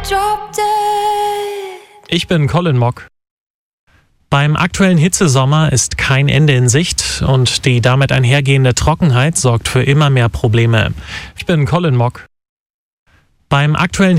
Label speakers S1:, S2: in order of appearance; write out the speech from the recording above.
S1: drop dead.
S2: Ich bin Colin Mock. Beim aktuellen Hitzesommer ist kein Ende in Sicht und die damit einhergehende Trockenheit sorgt für immer mehr Probleme. Ich bin Colin Mock. Beim aktuellen